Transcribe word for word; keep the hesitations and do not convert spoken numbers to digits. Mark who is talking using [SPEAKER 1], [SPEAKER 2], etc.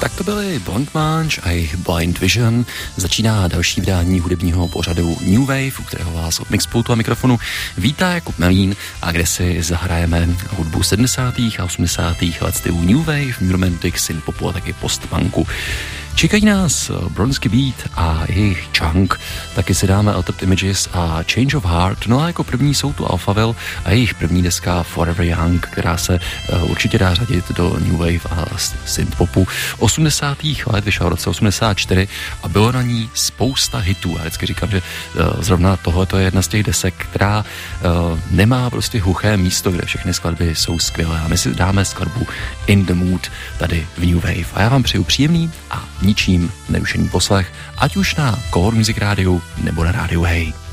[SPEAKER 1] Tak to byly Blank Munch a jejich Blind Vision. Začíná další vydání hudebního pořadu New Wave, u kterého vás od mixpultu a mikrofonu vítá Jakub Melín a kde si zahrajeme hudbu sedmdesátých a osmdesátých let stylu New Wave, New Romantic, synthpopu a taky postpunku. Čekají nás Bronski Beat a jejich Chunk, taky si dáme Altered Images a Change of Heart, no a jako první jsou tu Alphaville a jejich první deska Forever Young, která se uh, určitě dá řadit do New Wave a synthpopu osmdesátých let, vyšla v roce osmdesát čtyři a bylo na ní spousta hitů. Já vždycky říkám, že uh, zrovna tohle je jedna z těch desek, která uh, nemá prostě hluché místo, kde všechny skladby jsou skvělé a my si dáme skladbu In the Mood tady v New Wave. A já vám přeju příjemný a ničím nerušený poslech, ať už na Core Music Rádiu nebo na rádiu Hey.